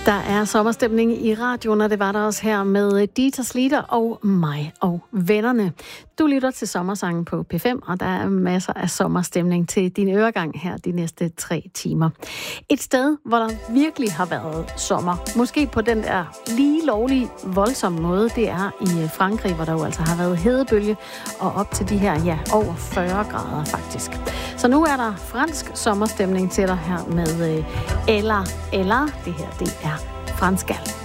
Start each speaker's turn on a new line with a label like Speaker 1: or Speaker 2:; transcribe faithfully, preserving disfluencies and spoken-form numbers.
Speaker 1: Der er sommerstemning i radioen, og det var der også her med Dieter Slitter og mig og vennerne. Du lytter til Sommersangen på P fem, og der er masser af sommerstemning til din øregang her de næste tre timer. Et sted, hvor der virkelig har været sommer, måske på den der lige lovlige, voldsomme måde, det er i Frankrig, hvor der jo altså har været hedebølge, og op til de her, ja, over fyrre grader faktisk. Så nu er der fransk sommerstemning til dig her med Eller, Eller, det her, det er fransk.